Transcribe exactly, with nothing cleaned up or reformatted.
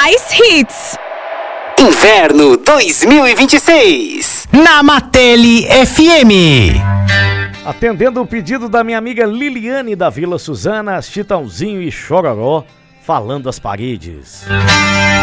mais hits. Inverno dois mil e vinte e seis. Na Matele F M. Atendendo o pedido da minha amiga Liliane da Vila Suzana, Chitãozinho e Chororó, Falando as Paredes.